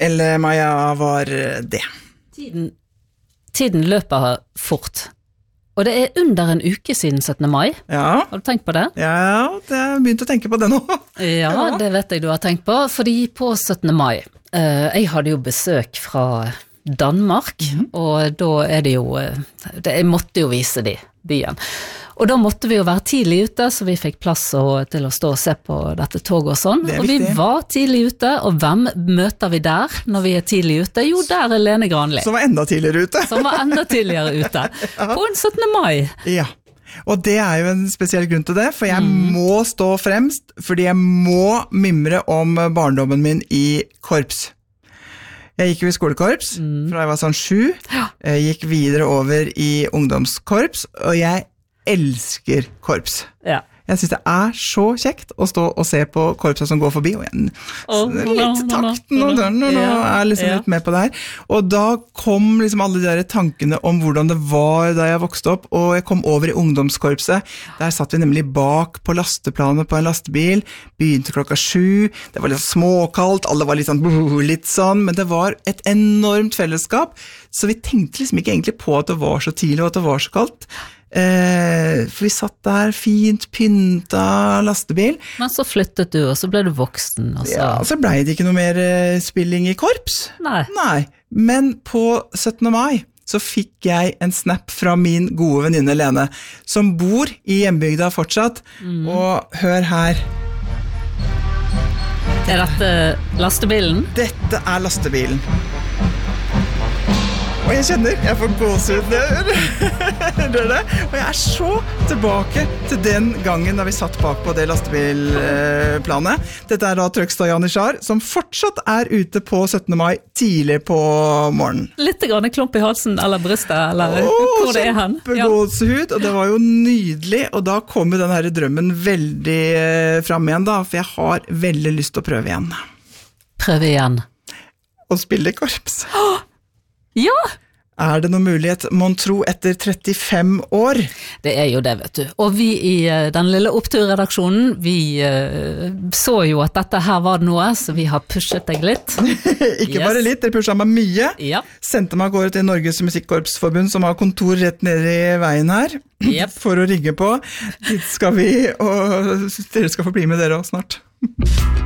eller Maja, var det? Tiden løper fort. Og det under en uke siden 17. mai. Ja. Har du tenkt på det? Ja, det har jeg begynt å tenke på det nå. Ja, det vet jeg du har tenkt på, fordi på 17. mai, jeg hadde jo besøk fra Danmark, og da det jo, jeg måtte jo vise de byen. Og da måtte vi jo være tidlig ute, så vi fikk plass til å stå og se på dette toget og sånn. Og vi var tidlig ute, og hvem møter vi der når vi tidlig ute? Jo, der Lene Granli. Som var enda tidligere ute. Som var enda tidligere ute. På en 17. mai. Ja, og det jo en spesiell grunn til det, for jeg må stå fremst, fordi jeg må mimre om barndommen min i korps. Jeg gikk jo i skolekorps fra jeg var sånn 7, jeg gikk videre over i ungdomskorps, og jeg elsker korps. Ja. Jeg synes det så kjekt å stå og se på korpset som går forbi, og litt takten og liksom litt med på det her. Og da kom liksom alle de der tankene om hvordan det var da jeg vokste opp, og jeg kom over i ungdomskorpset. Der satt vi nemlig bak på lasteplanet på en lastebil, begynte 7, det var litt småkaldt, alle var litt sånn, men det var et enormt fellesskap, så vi tenkte liksom ikke egentlig på at det var så tidlig og at det var så kaldt. For vi satt der fint pynta lastebil. Men så flyttet du, og så ble du voksen. Ja, så ble det ikke noe mer spilling i korps. Nei. Men på 17. mai så fikk jeg en snap fra min gode venninne Lene, som bor i hjembygda fortsatt, og hør her. Dette lastebilen? Dette lastebilen. Og jeg kjenner, jeg får gåsehud når det. Og jeg så tilbake til den gangen da vi satt bak på det lastebilplanet. Dette da Trøgstad Janitsjar, som fortsatt ute på 17. mai tidlig på morgenen. Litt grann klump i halsen eller brystet, eller hvor det hen. Kjempegåsehud, og det var jo nydelig, og da kom jo den her drømmen veldig frem igjen da, for jeg har veldig lyst til å prøve igjen. Prøve igjen? Å spille korps. Ja! Det noen mulighet, mon tro, etter 35 år? Det jo det, vet du. Og vi i den lille oppturredaksjonen, vi så jo at dette her var noe, så vi har pushet deg litt. Ikke bare litt, dere pushet meg mye. Ja. Sendte meg av gårde til Norges Musikkorpsforbund, som har kontor rett nede i veien her, for å rigge på. Dit skal vi, og dere skal få bli med dere også snart.